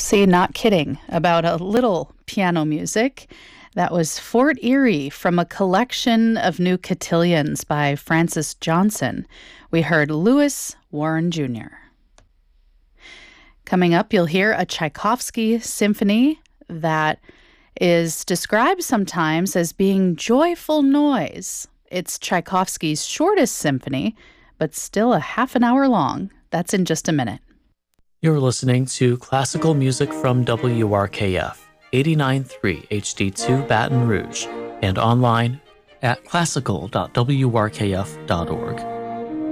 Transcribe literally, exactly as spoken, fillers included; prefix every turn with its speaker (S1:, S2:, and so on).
S1: See, not kidding about a little piano music. That was Fort Erie from a collection of new cotillions by Francis Johnson. We heard Lewis Warren Junior Coming up, you'll hear a Tchaikovsky symphony that is described sometimes as being joyful noise. It's Tchaikovsky's shortest symphony, but still a half an hour long. That's in just a minute.
S2: You're listening to classical music from W R K F, eighty-nine point three H D two Baton Rouge, and online at classical dot w r k f dot org.